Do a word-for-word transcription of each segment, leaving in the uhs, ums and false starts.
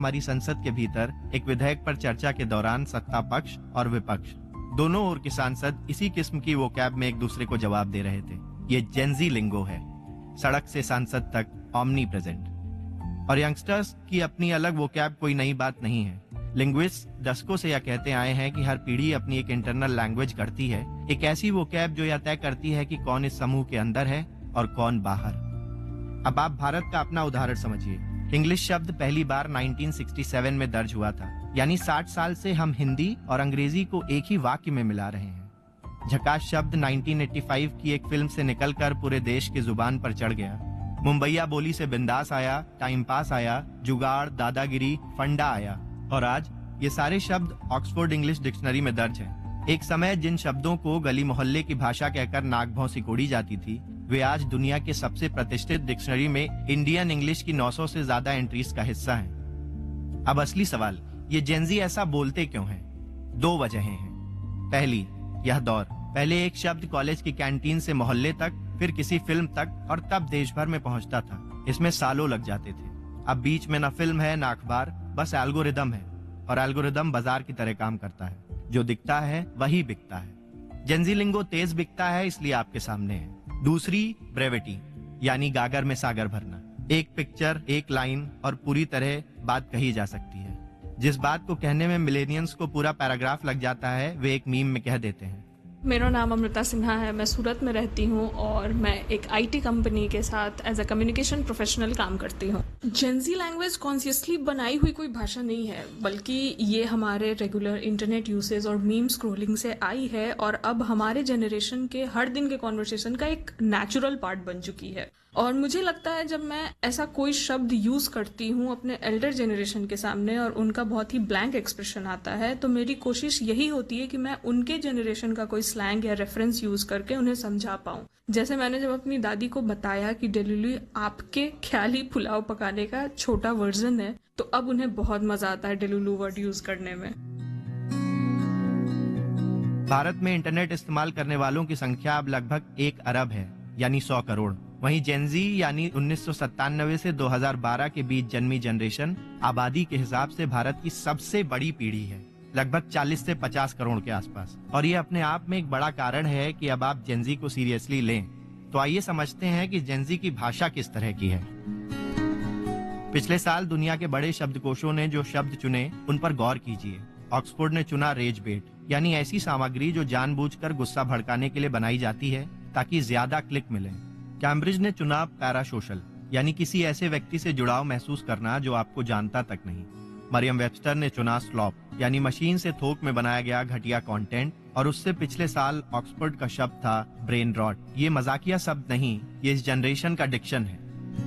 हमारी संसद के भीतर एक विधेयक पर चर्चा के दौरान सत्ता पक्ष और विपक्ष दोनों ओर के सांसद इसी किस्म की वोकैब में एक दूसरे को जवाब दे रहे थे। ये जेनजी लिंगो है, सड़क से सांसद तक ऑमनी प्रेजेंट। और यंगस्टर्स की अपनी अलग वोकैब कोई नई बात नहीं है। लिंग्विस्ट दशकों से यह कहते आए हैं कि हर पीढ़ी अपनी एक इंटरनल लैंग्वेज गढ़ती है, एक ऐसी वोकैब जो यह तय करती है कि कौन इस समूह के अंदर है और कौन बाहर। अब आप भारत का अपना उदाहरण समझिए। इंग्लिश शब्द पहली बार उन्नीस सौ सरसठ में दर्ज हुआ था, यानी साठ साल से हम हिंदी और अंग्रेजी को एक ही वाक्य में मिला रहे हैं। झकास शब्द उन्नीस सौ पचासी की एक फिल्म से निकलकर पूरे देश की जुबान पर चढ़ गया। मुंबईया बोली से बिंदास आया, टाइम पास आया, जुगाड़, दादागिरी, फंडा आया, और आज ये सारे शब्द ऑक्सफोर्ड इंग्लिश डिक्शनरी में दर्ज हैं। एक समय जिन शब्दों को गली मोहल्ले की भाषा कहकर नाक भौं सिकोड़ी जाती थी, वे आज दुनिया के सबसे प्रतिष्ठित डिक्शनरी में इंडियन इंग्लिश की नौ सौ से ज्यादा एंट्रीज का हिस्सा हैं। अब असली सवाल, ये जेनजी ऐसा बोलते क्यों हैं? दो वजहें हैं। पहली, यह दौर। पहले एक शब्द कॉलेज की कैंटीन से मोहल्ले तक, फिर किसी फिल्म तक, और तब देश भर में पहुंचता था। इसमें सालों लग जाते थे। अब बीच में न फिल्म है न अखबार, बस एल्गोरिदम है, और एल्गोरिदम बाजार की तरह काम करता है। जो दिखता है वही बिकता है। जेनजी लिंगो तेज बिकता है, इसलिए आपके सामने है। दूसरी, ब्रेविटी, यानी गागर में सागर भरना। एक पिक्चर, एक लाइन और पूरी तरह बात कही जा सकती है। जिस बात को कहने में मिलेनियंस को पूरा पैराग्राफ लग जाता है, वे एक मीम में कह देते हैं। मेरा नाम अमृता सिन्हा है, मैं सूरत में रहती हूँ और मैं एक आईटी कंपनी के साथ एज अ कम्युनिकेशन प्रोफेशनल काम करती हूँ। जेनजी लैंग्वेज कॉन्शियसली बनाई हुई कोई भाषा नहीं है, बल्कि ये हमारे रेगुलर इंटरनेट यूसेज और मीम स्क्रोलिंग से आई है और अब हमारे जनरेशन के हर दिन के कॉन्वर्सेशन का एक नेचुरल पार्ट बन चुकी है। और मुझे लगता है जब मैं ऐसा कोई शब्द यूज करती हूँ अपने एल्डर जनरेशन के सामने और उनका बहुत ही ब्लैंक एक्सप्रेशन आता है, तो मेरी कोशिश यही होती है कि मैं उनके जनरेशन का कोई स्लैंग या रेफरेंस यूज करके उन्हें समझा पाऊँ। जैसे मैंने जब अपनी दादी को बताया कि डेलुलू आपके ख्याली पुलाव पकाने का छोटा वर्जन है, तो अब उन्हें बहुत मजा आता है डेलुलू वर्ड यूज करने में। भारत में इंटरनेट इस्तेमाल करने वालों की संख्या अब लगभग एक अरब है, यानी सौ करोड़। वहीं जेनजी यानी उन्नीस सौ सत्तानवे से दो हज़ार बारह के बीच जन्मी जनरेशन आबादी के हिसाब से भारत की सबसे बड़ी पीढ़ी है, लगभग चालीस से पचास करोड़ के आसपास। और ये अपने आप में एक बड़ा कारण है कि अब आप जेनजी को सीरियसली लें। तो आइए समझते हैं कि जेनजी की भाषा किस तरह की है। पिछले साल दुनिया के बड़े शब्दकोशों ने जो शब्द चुने उन पर गौर कीजिए। ऑक्सफोर्ड ने चुना रेज बेट, यानी ऐसी सामग्री जो जानबूझकर गुस्सा भड़काने के लिए बनाई जाती है ताकि ज्यादा क्लिक मिले। कैम्ब्रिज ने चुना पैरासोशल, यानी किसी ऐसे व्यक्ति से जुड़ाव महसूस करना जो आपको जानता तक नहीं। मरियम वेबस्टर ने चुना स्लॉप, यानी मशीन से थोक में बनाया गया घटिया कंटेंट, और उससे पिछले साल ऑक्सफोर्ड का शब्द था ब्रेन रॉट। ये मजाकिया शब्द नहीं, ये इस जनरेशन का डिक्शन है।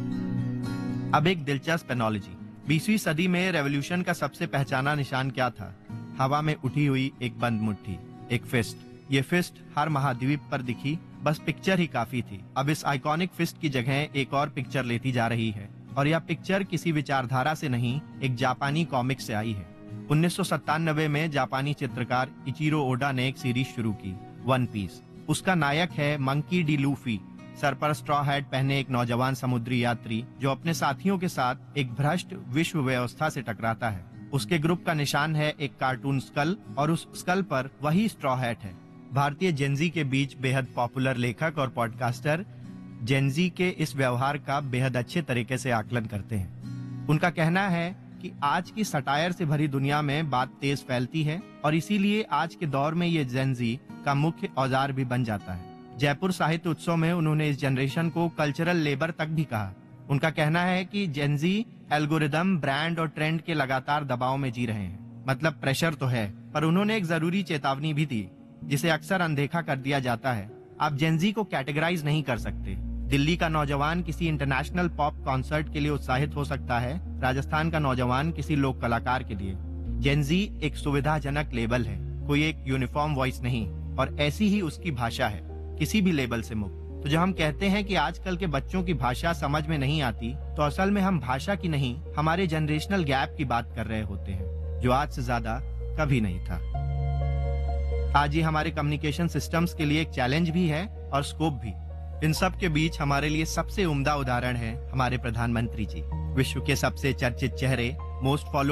अब एक दिलचस्प एनोलॉजी। बीसवीं सदी में रेवोल्यूशन का सबसे पहचाना निशान क्या था? हवा में उठी हुई एक बंद मुट्ठी, एक फिस्ट। ये फिस्ट हर महाद्वीप पर दिखी, बस पिक्चर ही काफी थी। अब इस आइकॉनिक फिस्ट की जगह एक और पिक्चर लेती जा रही है, और यह पिक्चर किसी विचारधारा से नहीं, एक जापानी कॉमिक से आई है। उन्नीस सौ सत्तानवे में जापानी चित्रकार इचिरो ओडा ने एक सीरीज शुरू की, वन पीस। उसका नायक है मंकी डी लूफी, सर पर स्ट्रॉ हैट पहने एक नौजवान समुद्री यात्री जो अपने साथियों के साथ एक भ्रष्ट विश्व व्यवस्था से टकराता है। उसके ग्रुप का निशान है एक कार्टून स्कल, और उस स्कल पर वही स्ट्रॉ हैट है। भारतीय जेनजी के बीच बेहद पॉपुलर लेखक और पॉडकास्टर जेनजी के इस व्यवहार का बेहद अच्छे तरीके से आकलन करते हैं। उनका कहना है कि आज की सटायर से भरी दुनिया में बात तेज फैलती है, और इसीलिए आज के दौर में ये जेनजी का मुख्य औजार भी बन जाता है। जयपुर साहित्य उत्सव में उन्होंने इस जनरेशन को कल्चरल लेबर तक भी कहा। उनका कहना है कि जेनजी एल्गोरिदम, ब्रांड और ट्रेंड के लगातार दबाव में जी रहे हैं। मतलब प्रेशर तो है, पर उन्होंने एक जरूरी चेतावनी भी दी जिसे अक्सर अनदेखा कर दिया जाता है। आप जेनजी को कैटेगराइज नहीं कर सकते। दिल्ली का नौजवान किसी इंटरनेशनल पॉप कॉन्सर्ट के लिए उत्साहित हो सकता है, राजस्थान का नौजवान किसी लोक कलाकार के लिए। जेनजी एक सुविधाजनक लेबल है, कोई एक यूनिफॉर्म वॉइस नहीं, और ऐसी ही उसकी भाषा है, किसी भी लेबल से मुक्त। तो जब हम कहते हैं कि आजकल के बच्चों की भाषा समझ में नहीं आती, तो असल में हम भाषा की नहीं, हमारे जनरेशनल गैप की बात कर रहे होते हैं, जो आज से ज्यादा कभी नहीं था। आज ये हमारे कम्युनिकेशन सिस्टम्स के लिए एक चैलेंज भी है और स्कोप भी। इन सब के बीच हमारे लिए सबसे उम्दा उदाहरण है हमारे प्रधानमंत्री जी। विश्व के सबसे चर्चित चेहरे, मोस्ट फॉलो